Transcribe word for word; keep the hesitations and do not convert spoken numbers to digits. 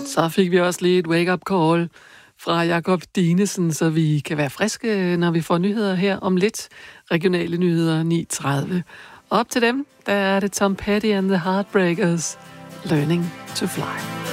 Så fik vi også lige et wake-up call fra Jakob Dinesen, så vi kan være friske, når vi får nyheder her om lidt. Regionale nyheder ni tredive. Op til dem, der er det Tom Petty and the Heartbreakers, Learning to Fly.